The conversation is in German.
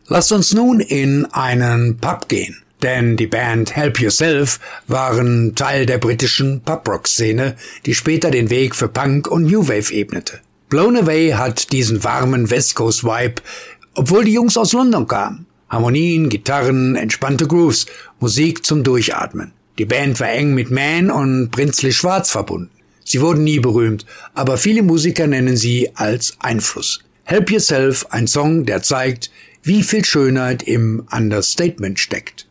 Lasst uns nun in einen Pub gehen, denn die Band Help Yourself waren Teil der britischen Pub-Rock-Szene, die später den Weg für Punk und New Wave ebnete. Blown Away hat diesen warmen West Coast Vibe, obwohl die Jungs aus London kamen. Harmonien, Gitarren, entspannte Grooves, Musik zum Durchatmen. Die Band war eng mit Man und Brinsley Schwarz verbunden. Sie wurden nie berühmt, aber viele Musiker nennen sie als Einfluss. Help Yourself, ein Song, der zeigt, wie viel Schönheit im Understatement steckt.